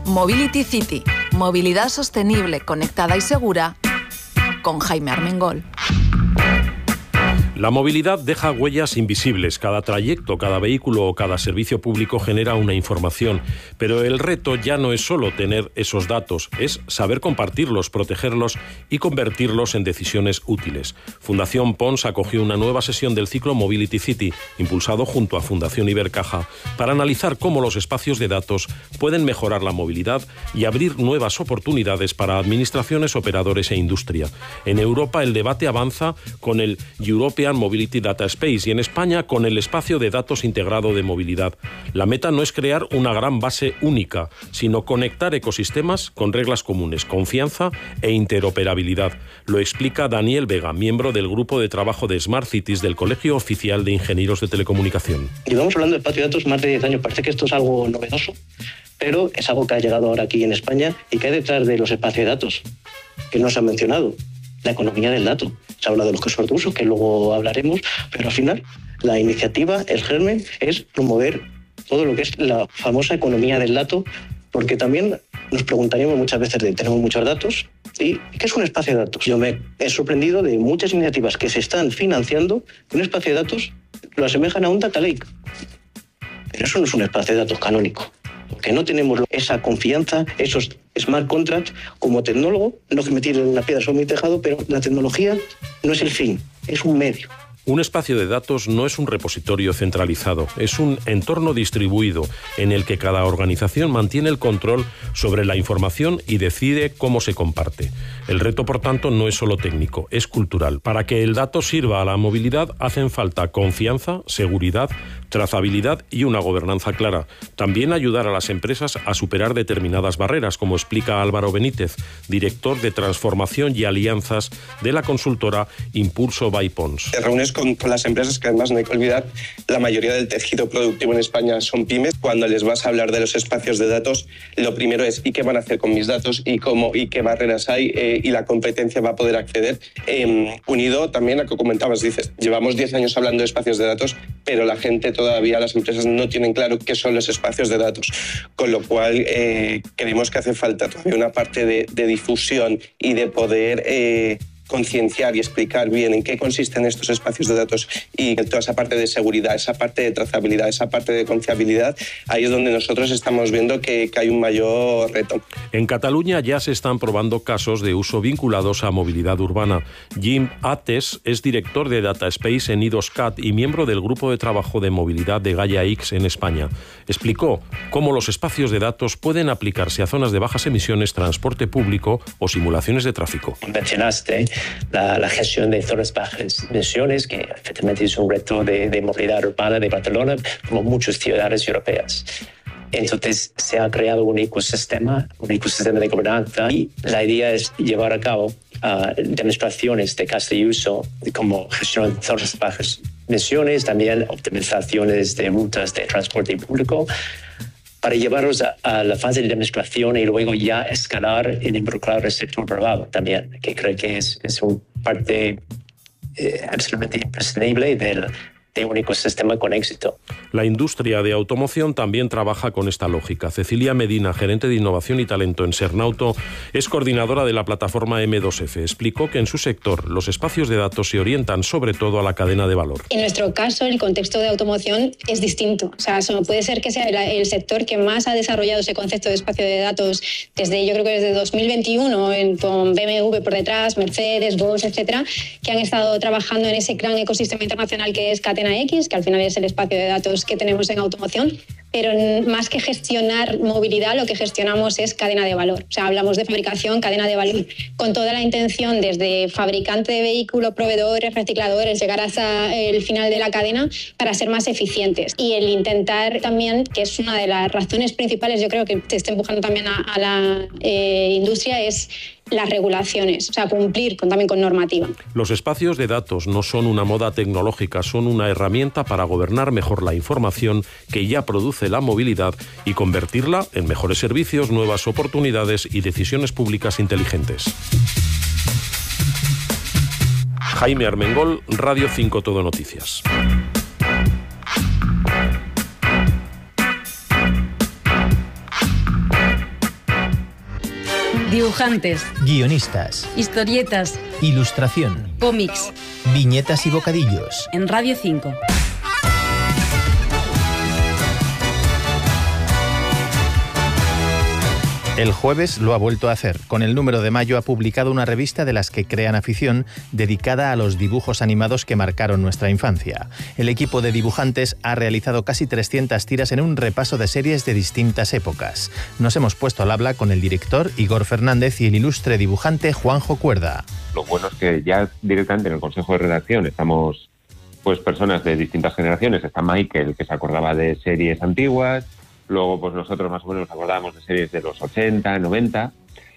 Mobility City, movilidad sostenible, conectada y segura, con Jaime Armengol. La movilidad deja huellas invisibles. Cada trayecto, cada vehículo o cada servicio público genera una información. Pero el reto ya no es solo tener esos datos, es saber compartirlos, protegerlos y convertirlos en decisiones útiles. Fundación Pons acogió una nueva sesión del ciclo Mobility City, impulsado junto a Fundación Ibercaja, para analizar cómo los espacios de datos pueden mejorar la movilidad y abrir nuevas oportunidades para administraciones, operadores e industria. En Europa el debate avanza con el European Mobility Data Space y en España con el espacio de datos integrado de movilidad. La meta no es crear una gran base única, sino conectar ecosistemas con reglas comunes, confianza e interoperabilidad. Lo explica Daniel Vega, miembro del grupo de trabajo de Smart Cities del Colegio Oficial de Ingenieros de Telecomunicación. Llevamos hablando de espacio de datos más de 10 años. Parece que esto es algo novedoso, pero es algo que ha llegado ahora aquí en España y que hay detrás de los espacios de datos, que no se han mencionado. La economía del dato. Se habla de los casos de uso, que luego hablaremos, pero al final la iniciativa, el germen, es promover todo lo que es la famosa economía del dato, porque también nos preguntaríamos muchas veces tenemos muchos datos, ¿y qué es un espacio de datos? Yo me he sorprendido de muchas iniciativas que se están financiando, que un espacio de datos lo asemejan a un data lake. Pero eso no es un espacio de datos canónico. Porque no tenemos esa confianza, esos smart contracts. Como tecnólogo, no que me tiren una piedra sobre mi tejado, pero la tecnología no es el fin, es un medio. Un espacio de datos no es un repositorio centralizado, es un entorno distribuido en el que cada organización mantiene el control sobre la información y decide cómo se comparte. El reto, por tanto, no es solo técnico, es cultural. Para que el dato sirva a la movilidad hacen falta confianza, seguridad, trazabilidad y una gobernanza clara. También ayudar a las empresas a superar determinadas barreras, como explica Álvaro Benítez, director de transformación y alianzas de la consultora Impulso by Pons. Te reúnes con las empresas, que además no hay que olvidar, la mayoría del tejido productivo en España son pymes. Cuando les vas a hablar de los espacios de datos, lo primero es ¿y qué van a hacer con mis datos? ¿Y cómo? ¿Y qué barreras hay? ¿Y la competencia va a poder acceder? Unido también a lo que comentabas, dices, llevamos 10 años hablando de espacios de datos, pero la gente todavía, las empresas no tienen claro qué son los espacios de datos, con lo cual creemos que hace falta todavía una parte de difusión y de poder concienciar y explicar bien en qué consisten estos espacios de datos y toda esa parte de seguridad, esa parte de trazabilidad, esa parte de confiabilidad. Ahí es donde nosotros estamos viendo que hay un mayor reto. En Cataluña ya se están probando casos de uso vinculados a movilidad urbana. Jim Ates es director de Data Space en IDOSCAT y miembro del grupo de trabajo de movilidad de Gaia X en España. Explicó cómo los espacios de datos pueden aplicarse a zonas de bajas emisiones, transporte público o simulaciones de tráfico. Mencionaste la gestión de zonas bajas emisiones, que efectivamente es un reto de movilidad urbana de Barcelona, como muchas ciudades europeas. Entonces se ha creado un ecosistema de gobernanza y la idea es llevar a cabo demostraciones de caso de uso como gestión de zonas bajas emisiones, también optimizaciones de rutas de transporte público, para llevarlos a la fase de demostración y luego ya escalar y involucrar el sector privado también, que creo que es una parte absolutamente imprescindible de un ecosistema con éxito. La industria de automoción también trabaja con esta lógica. Cecilia Medina, gerente de innovación y talento en Sernauto, es coordinadora de la plataforma M2F. Explicó que en su sector los espacios de datos se orientan sobre todo a la cadena de valor. En nuestro caso, el contexto de automoción es distinto. O sea, puede ser que sea el sector que más ha desarrollado ese concepto de espacio de datos yo creo que desde 2021, con BMW por detrás, Mercedes, Bosch, etcétera, que han estado trabajando en ese gran ecosistema internacional que es Catena X, que al final es el espacio de datos que tenemos en automoción, pero más que gestionar movilidad, lo que gestionamos es cadena de valor. O sea, hablamos de fabricación, cadena de valor, con toda la intención desde fabricante de vehículo, proveedores, recicladores, llegar hasta el final de la cadena para ser más eficientes. Y el intentar también, que es una de las razones principales, yo creo que te está empujando también a la industria, es las regulaciones, o sea, cumplir también con normativa. Los espacios de datos no son una moda tecnológica, son una herramienta para gobernar mejor la información que ya produce la movilidad y convertirla en mejores servicios, nuevas oportunidades y decisiones públicas inteligentes. Jaime Armengol, Radio 5 Todo Noticias. Dibujantes, guionistas, historietas, ilustración, cómics, viñetas y bocadillos. En Radio 5. El Jueves lo ha vuelto a hacer. Con el número de mayo ha publicado una revista de las que crean afición dedicada a los dibujos animados que marcaron nuestra infancia. El equipo de dibujantes ha realizado casi 300 tiras en un repaso de series de distintas épocas. Nos hemos puesto al habla con el director Igor Fernández y el ilustre dibujante Juanjo Cuerda. Lo bueno es que ya directamente en el Consejo de Redacción estamos pues personas de distintas generaciones. Está Michael, que se acordaba de series antiguas. Luego, pues nosotros más o menos nos acordábamos de series de los 80, 90.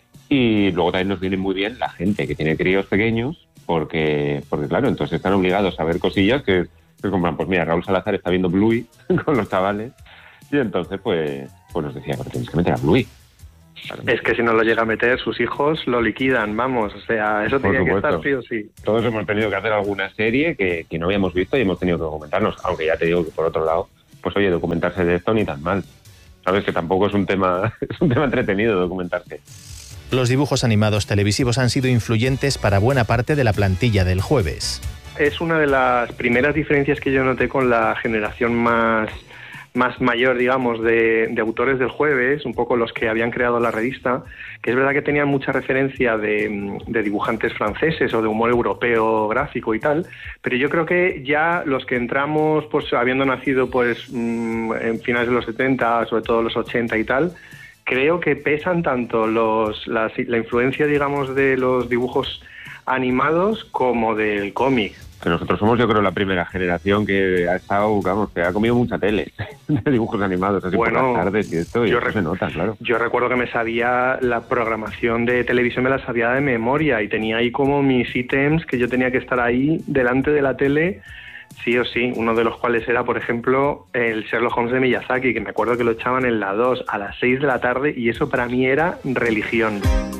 Y luego también nos viene muy bien la gente que tiene críos pequeños, porque claro, entonces están obligados a ver cosillas que compran. Pues mira, Raúl Salazar está viendo Bluey con los chavales. Y entonces, pues nos decía, pero tenéis que meter a Bluey. Claro. Es que si no lo llega a meter, sus hijos lo liquidan, vamos. O sea, eso tenía que estar sí o sí. Todos hemos tenido que hacer alguna serie que no habíamos visto y hemos tenido que documentarnos. Aunque ya te digo que por otro lado, pues oye, documentarse de esto ni tan mal. Sabes que tampoco es un tema entretenido documentarse. Los dibujos animados televisivos han sido influyentes para buena parte de la plantilla del Jueves. Es una de las primeras diferencias que yo noté con la generación más mayor, digamos, de autores del Jueves, un poco los que habían creado la revista, que es verdad que tenían mucha referencia de dibujantes franceses o de humor europeo gráfico y tal, pero yo creo que ya los que entramos, pues habiendo nacido pues en finales de los 70, sobre todo los 80 y tal, creo que pesan tanto la influencia, digamos, de los dibujos animados como del cómic. Que nosotros somos, yo creo, la primera generación que ha estado, que ha comido mucha tele de dibujos animados, así por las tardes y esto, y eso se nota, claro. Yo recuerdo que me sabía la programación de televisión, me la sabía de memoria, y tenía ahí como mis ítems que yo tenía que estar ahí delante de la tele, sí o sí, uno de los cuales era, por ejemplo, el Sherlock Holmes de Miyazaki, que me acuerdo que lo echaban en la 2 a las 6 de la tarde, y eso para mí era religión.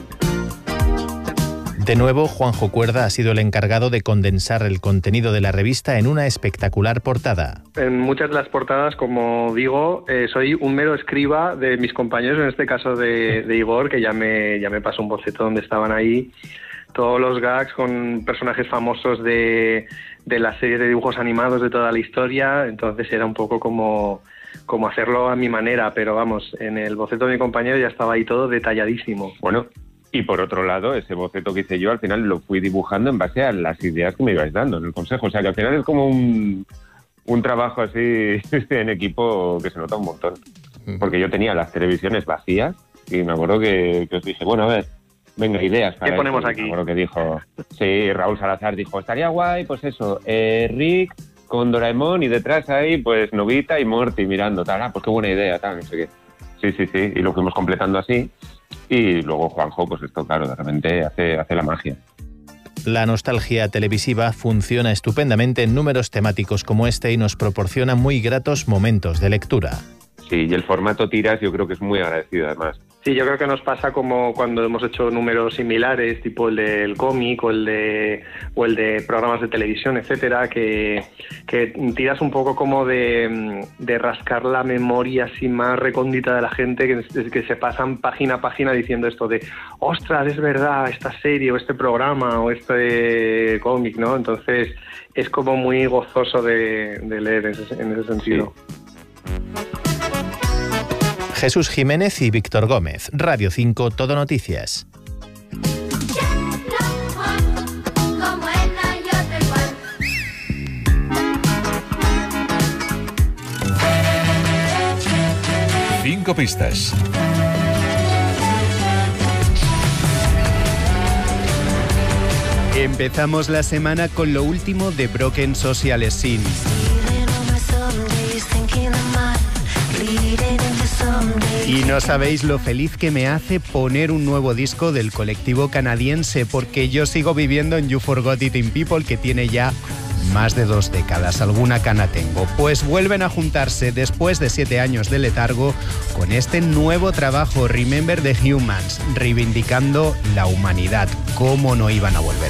De nuevo, Juanjo Cuerda ha sido el encargado de condensar el contenido de la revista en una espectacular portada. En muchas de las portadas, como digo, soy un mero escriba de mis compañeros, en este caso de Igor, que ya me pasó un boceto donde estaban ahí todos los gags con personajes famosos de las series de dibujos animados de toda la historia. Entonces era un poco como hacerlo a mi manera, pero vamos, en el boceto de mi compañero ya estaba ahí todo detalladísimo. Bueno, y por otro lado, ese boceto que hice yo, al final lo fui dibujando en base a las ideas que me ibais dando en el consejo. O sea, que al final es como un trabajo así en equipo que se nota un montón. Porque yo tenía las televisiones vacías y me acuerdo que os dije, bueno, a ver, venga, ideas para ¿qué ponemos esto? aquí? Me acuerdo que dijo, sí, Raúl Salazar dijo, estaría guay, pues eso, Rick con Doraemon y detrás ahí, pues Novita y Morty mirando, tal, pues qué buena idea, tal, no sé qué. Sí, y lo fuimos completando así. Y luego Juanjo, pues esto, claro, de repente hace la magia. La nostalgia televisiva funciona estupendamente en números temáticos como este y nos proporciona muy gratos momentos de lectura. Sí, y el formato tiras yo creo que es muy agradecido además. Sí, yo creo que nos pasa como cuando hemos hecho números similares, tipo el del cómic o el de programas de televisión, etcétera, que tiras un poco como de rascar la memoria así más recóndita de la gente, que se pasan página a página diciendo esto de ostras, es verdad, esta serie o este programa o este cómic, ¿no? Entonces es como muy gozoso de leer en ese sentido. Sí. Jesús Jiménez y Víctor Gómez, Radio 5, Todo Noticias. Cinco pistas. Empezamos la semana con lo último de Broken Social Scene. Y no sabéis lo feliz que me hace poner un nuevo disco del colectivo canadiense, porque yo sigo viviendo en You Forgot It in People, que tiene ya más de 2 décadas. Alguna cana tengo. Pues vuelven a juntarse después de 7 años de letargo con este nuevo trabajo, Remember the Humans, reivindicando la humanidad. ¿Cómo no iban a volver?